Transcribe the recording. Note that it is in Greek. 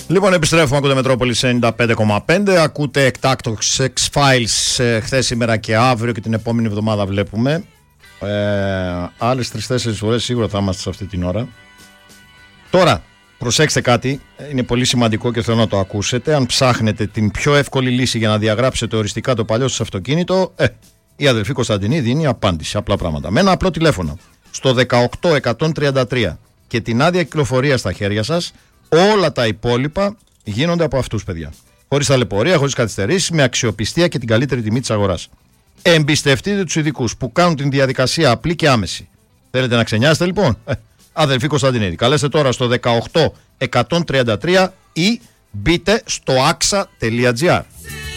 Λοιπόν, επιστρέφουμε, ακούτε Μετρόπολης 95,5. Ακούτε εκτάκτος X-Files χθες, σήμερα και αύριο και την επόμενη εβδομάδα βλέπουμε. Άλλες 3-4 φορές σίγουρα θα είμαστε σε αυτή την ώρα. Τώρα, προσέξτε κάτι, είναι πολύ σημαντικό και θέλω να το ακούσετε. Αν ψάχνετε την πιο εύκολη λύση για να διαγράψετε οριστικά το παλιό σας αυτοκίνητο, η αδελφή Κωνσταντινή δίνει απάντηση. Απλά πράγματα. Με ένα απλό τηλέφωνο στο 18133 και την άδεια κυκλοφορία στα χέρια σας, όλα τα υπόλοιπα γίνονται από αυτούς, παιδιά. Χωρίς ταλαιπωρία, χωρίς καθυστερήσεις, με αξιοπιστία και την καλύτερη τιμή της αγοράς. Εμπιστευτείτε τους ειδικούς που κάνουν την διαδικασία απλή και άμεση. Θέλετε να ξενιάσετε λοιπόν? Αδελφή Κωνσταντινίδη. Καλέστε τώρα στο 18133 ή μπείτε στο axa.gr.